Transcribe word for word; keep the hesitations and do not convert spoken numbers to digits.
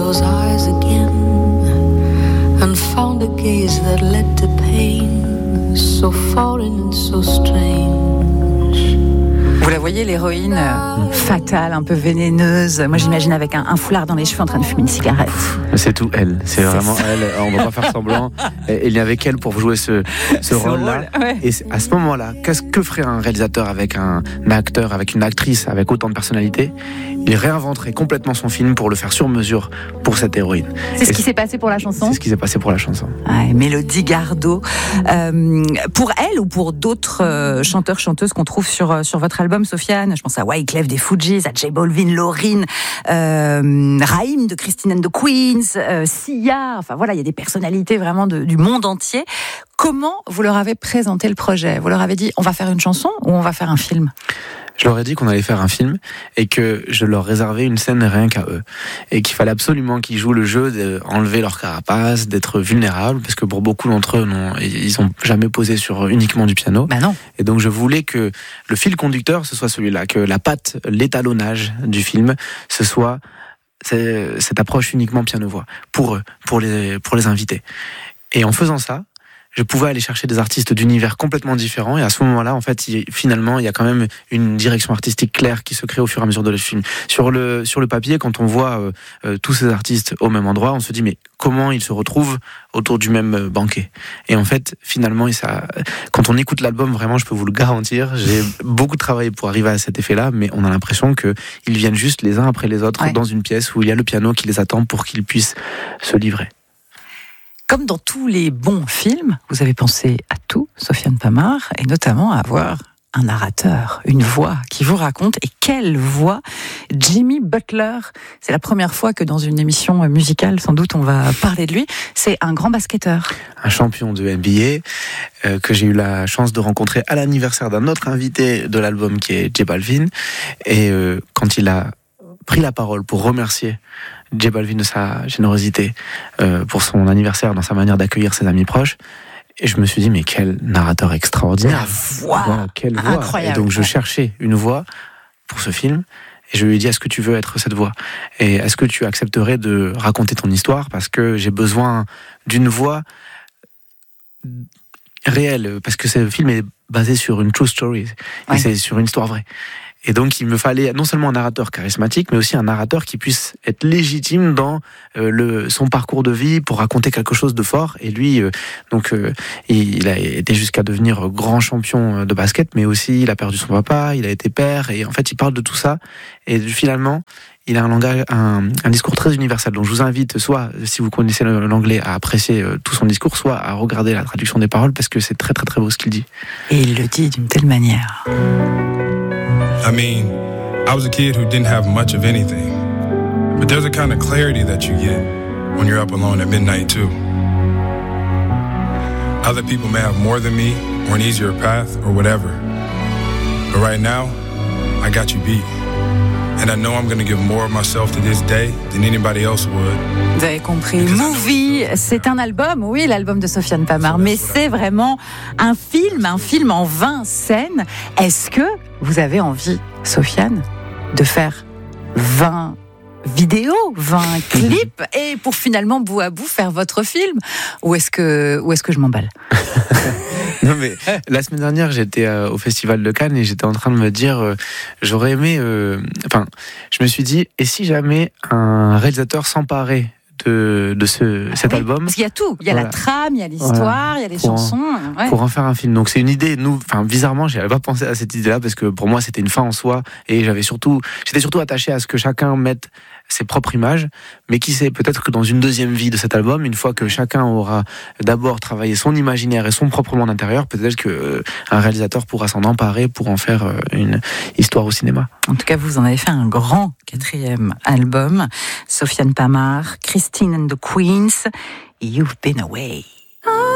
those eyes again and found a gaze that led to pain, so foreign and so strange. Vous la voyez, l'héroïne euh, fatale, un peu vénéneuse. Moi, j'imagine avec un, un foulard dans les cheveux en train de fumer une cigarette. C'est tout elle, c'est, c'est vraiment ça. Elle. On ne va pas faire semblant. Il y avait qu'elle pour jouer ce, ce rôle-là. Rôle, ouais. Et à ce moment-là, qu'est-ce que ferait un réalisateur avec un, un acteur, avec une actrice, avec autant de personnalité? Il réinventerait complètement son film pour le faire sur mesure pour cette héroïne. C'est ce et qui s'est passé pour la chanson. C'est ce qui s'est passé pour la chanson. Ouais, Mélodie Gardot. Euh, pour elle ou pour d'autres euh, chanteurs, chanteuses qu'on trouve sur sur votre album, Sofiane, je pense à Wyclef des Fugees, à J Balvin, Lauryn, euh, Raïm de Christine and the Queens, euh, Sia. Enfin voilà, il y a des personnalités vraiment de, du monde entier. Comment vous leur avez présenté le projet? Vous leur avez dit, on va faire une chanson ou on va faire un film? Je leur ai dit qu'on allait faire un film et que je leur réservais une scène rien qu'à eux. Et qu'il fallait absolument qu'ils jouent le jeu d'enlever leur carapace, d'être vulnérables, parce que pour beaucoup d'entre eux, non, ils n'ont jamais posé sur uniquement du piano. Bah non. Et donc je voulais que le fil conducteur, ce soit celui-là, que la patte, l'étalonnage du film, ce soit cette approche uniquement piano-voix, pour eux, pour les, pour les invités. Et en faisant ça, je pouvais aller chercher des artistes d'univers complètement différents, et à ce moment-là, en fait, il, finalement, il y a quand même une direction artistique claire qui se crée au fur et à mesure de le film. Sur le sur le papier, quand on voit euh, euh, tous ces artistes au même endroit, on se dit mais comment ils se retrouvent autour du même banquet? Et en fait, finalement, ça, quand on écoute l'album, vraiment, je peux vous le garantir, j'ai beaucoup travaillé pour arriver à cet effet-là, mais on a l'impression que ils viennent juste les uns après les autres, ouais, dans une pièce où il y a le piano qui les attend pour qu'ils puissent se livrer. Comme dans tous les bons films, vous avez pensé à tout, Sofiane Pamart, et notamment à avoir un narrateur, une voix qui vous raconte. Et quelle voix! Jimmy Butler, c'est la première fois que dans une émission musicale, sans doute, on va parler de lui. C'est un grand basketteur. Un champion de N B A euh, que j'ai eu la chance de rencontrer à l'anniversaire d'un autre invité de l'album qui est J Balvin. Et euh, quand il a pris la parole pour remercier J Balvin de sa générosité euh, pour son anniversaire, dans sa manière d'accueillir ses amis proches. Et je me suis dit, mais quel narrateur extraordinaire. La voix, voilà, quelle voix. Incroyable. Et donc je cherchais une voix pour ce film, et je lui ai dit, est-ce que tu veux être cette voix? Et est-ce que tu accepterais de raconter ton histoire? Parce que j'ai besoin d'une voix réelle, parce que ce film est basé sur une true story, et ouais, c'est sur une histoire vraie. Et donc, il me fallait non seulement un narrateur charismatique, mais aussi un narrateur qui puisse être légitime dans euh, le, son parcours de vie pour raconter quelque chose de fort. Et lui, euh, donc, euh, il, il a été jusqu'à devenir grand champion de basket, mais aussi il a perdu son papa, il a été père, et en fait, il parle de tout ça. Et finalement, il a un langage, un, un discours très universel. Donc, je vous invite, soit, si vous connaissez l'anglais, à apprécier tout son discours, soit à regarder la traduction des paroles, parce que c'est très, très, très beau ce qu'il dit. Et il le dit d'une telle manière. I mean, I was a kid who didn't have much of anything. But there's a kind of clarity that you get when you're up alone at midnight, too. Other people may have more than me, or an easier path, or whatever. But right now, I got you beat. And I know I'm going to give more of myself to this day than anybody else would. Vous avez compris, Movie, c'est un album, oui, l'album de Sofiane Pamart, mais c'est vraiment un film, un film en vingt scènes. Est-ce que vous avez envie, Sofiane, de faire vingt vidéos, vingt clips, et pour finalement, bout à bout, faire votre film? Ou est-ce que, ou est-ce que je m'emballe? Non mais la semaine dernière j'étais euh, au Festival de Cannes et j'étais en train de me dire euh, j'aurais aimé euh, enfin je me suis dit et si jamais un réalisateur s'emparait de, de ce, cet oui, album, parce qu'il y a tout, il y a voilà, la trame, il y a l'histoire, voilà, il y a les pour chansons en, ouais. pour en faire un film. Donc c'est une idée, nous, enfin bizarrement j'avais pas pensé à cette idée là parce que pour moi c'était une fin en soi et j'avais surtout j'étais surtout attaché à ce que chacun mette ses propres images, mais qui sait, peut-être que dans une deuxième vie de cet album, une fois que chacun aura d'abord travaillé son imaginaire et son propre monde intérieur, peut-être que euh, un réalisateur pourra s'en emparer pour en faire euh, une histoire au cinéma. En tout cas, vous en avez fait un grand quatrième album. Sofiane Pamart, Christine and the Queens, You've Been Away.